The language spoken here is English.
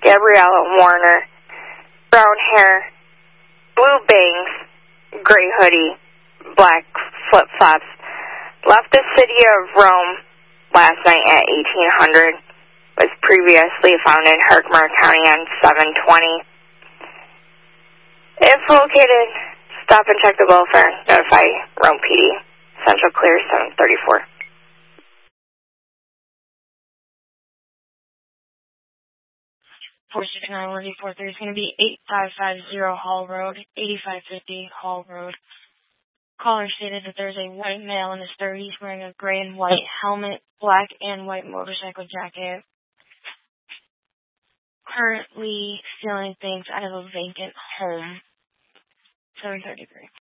Gabriella Warner, brown hair, blue bangs, gray hoodie, black flip-flops, left the city of Rome last night at 1800. Was previously found in Herkimer County on 720. If located, stop and check the welfare. Notify Rome PD. Central clear 734. 469-143 is going to be 8550 Hall Road, 8550 Hall Road. Caller stated that there's a white male in his 30s wearing a gray and white helmet, black and white motorcycle jacket. Currently stealing things out of a vacant home. 733.